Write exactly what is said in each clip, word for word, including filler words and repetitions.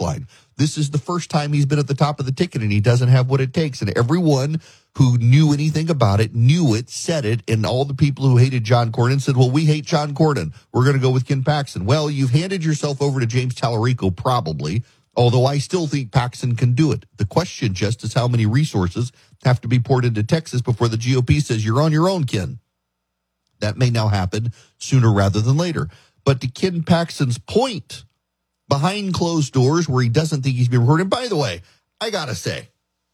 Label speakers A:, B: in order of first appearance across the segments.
A: line. This is the first time he's been at the top of the ticket, and he doesn't have what it takes. And everyone who knew anything about it knew it, said it, and all the people who hated John Cornyn said, well, we hate John Cornyn. We're going to go with Ken Paxton. Well, you've handed yourself over to James Tallarico, probably, although I still think Paxton can do it. The question just is how many resources have to be poured into Texas before the G O P says, you're on your own, Ken. That may now happen sooner rather than later. But to Ken Paxton's point, behind closed doors where he doesn't think he's being recorded. And by the way, I got to say,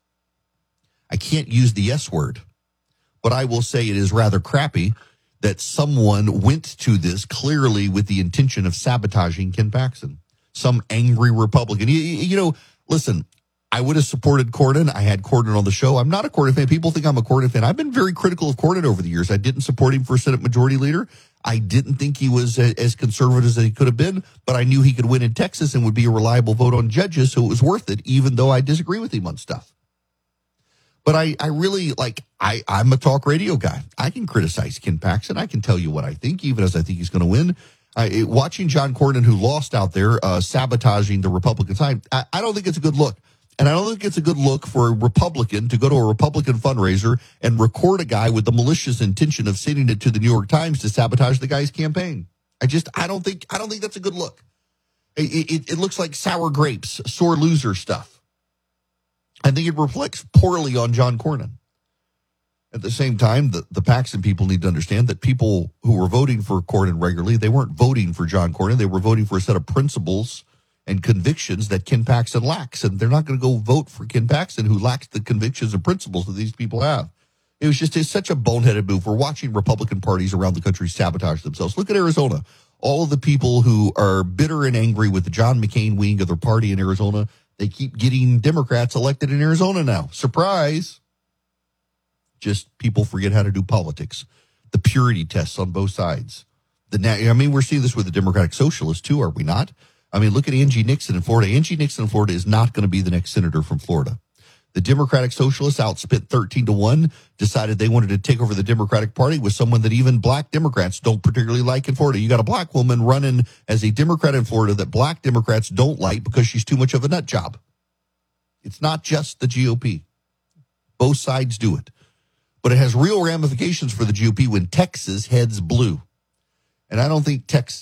A: I can't use the S word, but I will say it is rather crappy that someone went to this clearly with the intention of sabotaging Ken Paxton. Some angry Republican. You, you know, listen, I would have supported Cornyn. I had Cornyn on the show. I'm not a Cornyn fan. People think I'm a Cornyn fan. I've been very critical of Cornyn over the years. I didn't support him for Senate Majority Leader. I didn't think he was as conservative as he could have been, but I knew he could win in Texas and would be a reliable vote on judges, so it was worth it, even though I disagree with him on stuff. But I, I really, like, I, I'm a talk radio guy. I can criticize Ken Paxton. I can tell you what I think, even as I think he's going to win. I, watching John Cornyn, who lost out there, uh, sabotaging the Republican side, I, I don't think it's a good look. And I don't think it's a good look for a Republican to go to a Republican fundraiser and record a guy with the malicious intention of sending it to the New York Times to sabotage the guy's campaign. I just, I don't think, I don't think that's a good look. It, it, it looks like sour grapes, sore loser stuff. I think it reflects poorly on John Cornyn. At the same time, the, the Paxton people need to understand that people who were voting for Cornyn regularly, they weren't voting for John Cornyn. They were voting for a set of principles and convictions that Ken Paxton lacks. And they're not going to go vote for Ken Paxton, who lacks the convictions and principles that these people have. It was just it's such a boneheaded move. We're watching Republican parties around the country sabotage themselves. Look at Arizona. All of the people who are bitter and angry with the John McCain wing of their party in Arizona, they keep getting Democrats elected in Arizona now. Surprise. Just people forget how to do politics. The purity tests on both sides. The I mean, we're seeing this with the Democratic Socialists, too, are we not? I mean, look at Angie Nixon in Florida. Angie Nixon in Florida is not going to be the next senator from Florida. The Democratic Socialists outspent thirteen to one, decided they wanted to take over the Democratic Party with someone that even black Democrats don't particularly like in Florida. You got a black woman running as a Democrat in Florida that black Democrats don't like because she's too much of a nut job. It's not just the G O P. Both sides do it. But it has real ramifications for the G O P when Texas heads blue. And I don't think Texas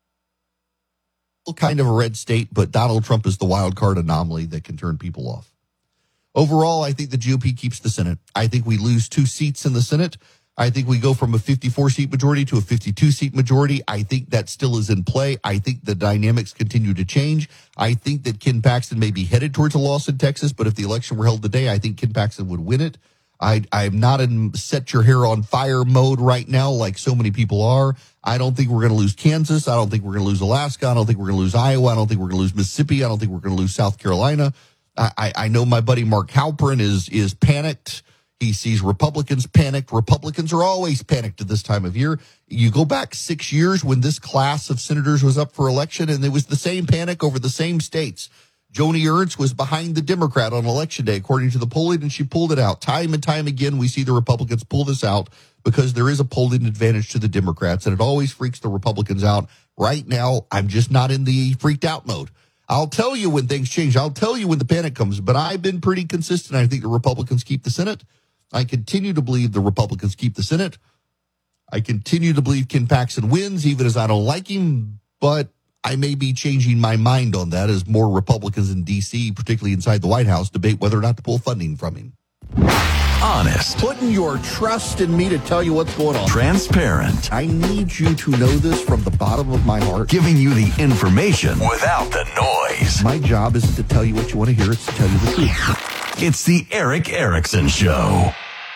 A: is kind of a red state, but Donald Trump is the wild card anomaly that can turn people off. Overall, I think the G O P keeps the Senate. I think we lose two seats in the Senate. I think we go from a fifty-four seat majority to a fifty-two seat majority. I think that still is in play. I think the dynamics continue to change. I think that Ken Paxton may be headed towards a loss in Texas, but if the election were held today, I think Ken Paxton would win it. I, I'm not in set your hair on fire mode right now like so many people are. I don't think we're going to lose Kansas. I don't think we're going to lose Alaska. I don't think we're going to lose Iowa. I don't think we're going to lose Mississippi. I don't think we're going to lose South Carolina. I, I know my buddy Mark Halperin is is panicked. He sees Republicans panicked. Republicans are always panicked at this time of year. You go back six years when this class of senators was up for election, and it was the same panic over the same states. Joni Ernst was behind the Democrat on election day, according to the polling, and she pulled it out. Time and time again, we see the Republicans pull this out because there is a polling advantage to the Democrats, and it always freaks the Republicans out. Right now, I'm just not in the freaked out mode. I'll tell you when things change. I'll tell you when the panic comes, but I've been pretty consistent. I think the Republicans keep the Senate. I continue to believe the Republicans keep the Senate. I continue to believe Ken Paxton wins, even as I don't like him, but I may be changing my mind on that as more Republicans in D C, particularly inside the White House, debate whether or not to pull funding from him.
B: Honest.
A: Putting your trust in me to tell you what's going on.
B: Transparent.
A: I need you to know this from the bottom of my heart.
B: Giving you the information without the noise.
A: My job isn't to tell you what you want to hear, it's to tell you the truth.
B: It's the Erick Erickson Show.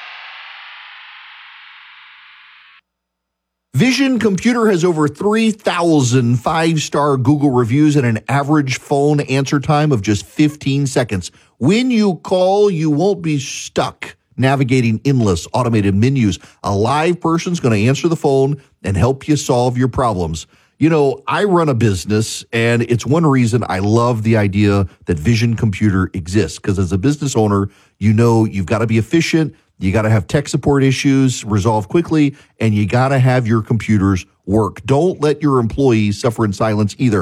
A: Vision Computer has over three thousand five-star Google reviews and an average phone answer time of just fifteen seconds. When you call, you won't be stuck navigating endless automated menus. A live person's going to answer the phone and help you solve your problems. You know, I run a business, and it's one reason I love the idea that Vision Computer exists, because as a business owner, you know you've got to be efficient, you got to have tech support issues resolved quickly, and you got to have your computers work. Don't let your employees suffer in silence either.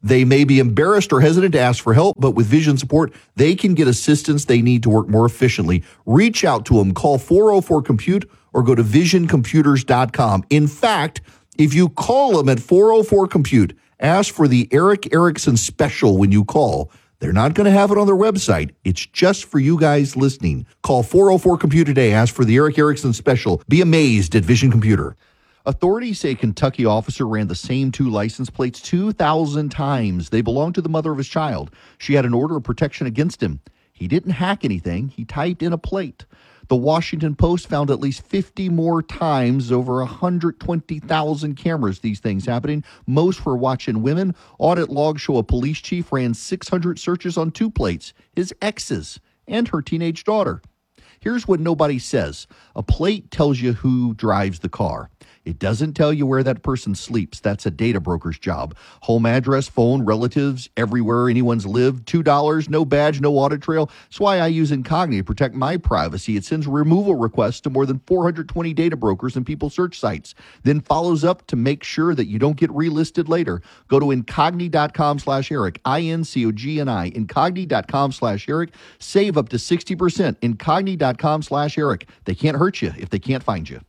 A: They may be embarrassed or hesitant to ask for help, but with vision support, they can get assistance they need to work more efficiently. Reach out to them. Call four oh four compute or go to vision computers dot com. In fact, if you call them at four oh four compute, ask for the Eric Erickson special when you call. They're not going to have it on their website. It's just for you guys listening. Call four oh four compute today. Ask for the Eric Erickson special. Be amazed at Vision Computer. Authorities say a Kentucky officer ran the same two license plates two thousand times. They belonged to the mother of his child. She had an order of protection against him. He didn't hack anything. He typed in a plate. The Washington Post found at least fifty more times, over one hundred twenty thousand cameras, these things happening. Most were watching women. Audit logs show a police chief ran six hundred searches on two plates, his ex's and her teenage daughter. Here's what nobody says. A plate tells you who drives the car. It doesn't tell you where that person sleeps. That's a data broker's job. Home address, phone, relatives, everywhere anyone's lived. two dollars, no badge, no audit trail. That's why I use Incogni to protect my privacy. It sends removal requests to more than four hundred twenty data brokers and people search sites, then follows up to make sure that you don't get relisted later. Go to Incogni.com slash Eric, I N C O G N I, Incogni.com slash Eric. Save up to sixty percent. Incogni.com slash Eric. They can't hurt you if they can't find you.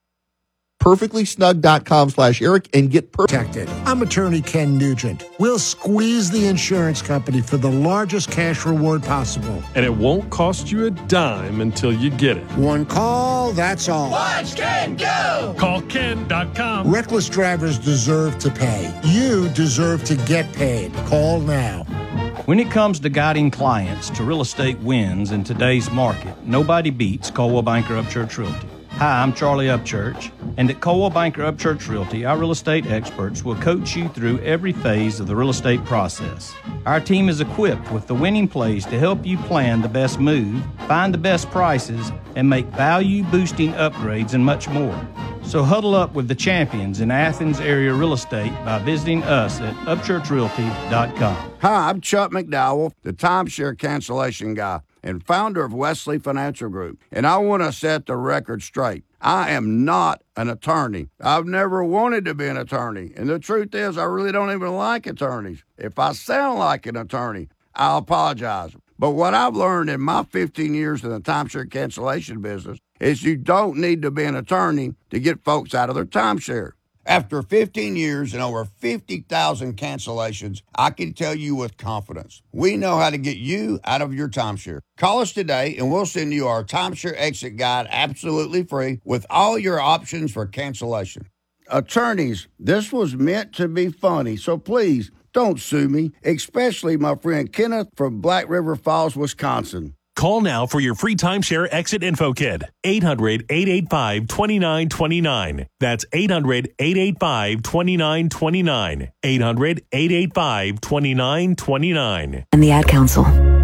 A: perfectlysnug.com slash Eric and get
C: protected. I'm attorney Ken Nugent. We'll squeeze the insurance company for the largest cash reward possible.
D: And it won't cost you a dime until you get it.
C: One call, that's all.
E: Watch Ken go!
D: Call Ken dot com.
C: Reckless drivers deserve to pay. You deserve to get paid. Call now.
F: When it comes to guiding clients to real estate wins in today's market, nobody beats Coldwell Banker Upchurch Realty. Hi, I'm Charlie Upchurch, and at Coldwell Banker Upchurch Realty, our real estate experts will coach you through every phase of the real estate process. Our team is equipped with the winning plays to help you plan the best move, find the best prices, and make value-boosting upgrades and much more. So huddle up with the champions in Athens area real estate by visiting us at upchurch realty dot com.
G: Hi, I'm Chuck McDowell, the timeshare cancellation guy and founder of Wesley Financial Group. And I want to set the record straight. I am not an attorney. I've never wanted to be an attorney. And the truth is, I really don't even like attorneys. If I sound like an attorney, I'll apologize. But what I've learned in my fifteen years in the timeshare cancellation business is you don't need to be an attorney to get folks out of their timeshare. After fifteen years and over fifty thousand cancellations, I can tell you with confidence, we know how to get you out of your timeshare. Call us today and we'll send you our timeshare exit guide absolutely free with all your options for cancellation. Attorneys, this was meant to be funny, so please don't sue me, especially my friend Kenneth from Black River Falls, Wisconsin.
H: Call now for your free timeshare exit info kit. eight hundred, eight eight five, two nine two nine. That's eight hundred, eight eight five, two nine two nine. eight hundred, eight eight five, two nine two nine.
I: And the Ad Council.